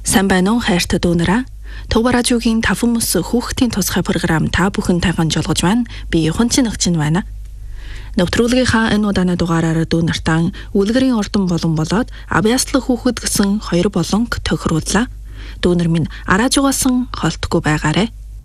Сайн байна уу хайртай дүүнараа? Төв радиогийн 5 мөс хүүхдийн тусгай програм та бүхэнтэйгээ жолгож байна. Би Хончинах чинь байна. Нэвтрүүлгийнхаа энэ удааны дугаараар дүүнартаа үлгэрийн ордон болон болоод авьяаслах хүүхэд гэсэн 2 болонг тохирууллаа. Дүүнер минь араажугаасан холтгүй байгаарэ.